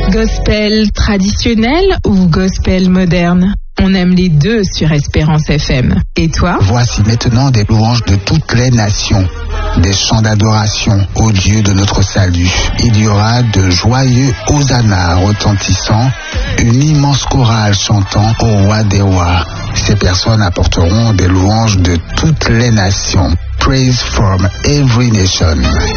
Gospel traditionnel ou gospel moderne? On aime les deux sur Espérance FM. Et toi? Voici maintenant des louanges de toutes les nations, des chants d'adoration au Dieu de notre salut. Il y aura de joyeux hosannas retentissants, une immense chorale chantant au roi des rois. Ces personnes apporteront des louanges de toutes les nations. Praise from every nation.